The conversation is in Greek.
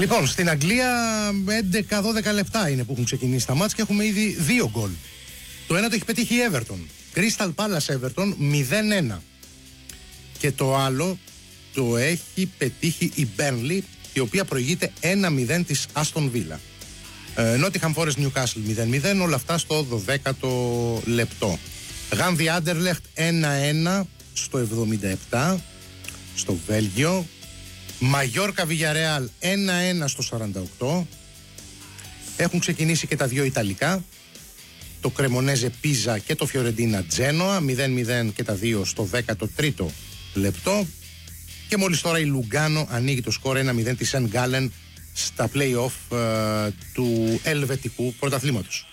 Λοιπόν, στην Αγγλία 11-12 λεπτά είναι που έχουν ξεκινήσει τα μάτς και έχουμε ήδη 2 γκολ. Το ένα το έχει πετύχει η Everton. Crystal Palace Everton 0-1. Και το άλλο το έχει πετύχει η Burnley, η οποία προηγείται 1-0 της Aston Villa. Nottingham Forest Newcastle 0-0, όλα αυτά στο 12ο λεπτό. Γάνδι Άντερλεχτ 1-1 στο 77 στο Βέλγιο. Μαγιόρκα Villarreal 1-1 στο 48. Έχουν ξεκινήσει και τα 2 Ιταλικά, το Κρεμονέζε Πίζα και το Φιωρεντίνα Τζένοα 0-0 και τα 2 στο 13ο λεπτό. Και μόλις τώρα η Λουγκάνο ανοίγει το σκορ 1-0 της Σεν Γκάλεν στα play-off του ελβετικού πρωταθλήματος.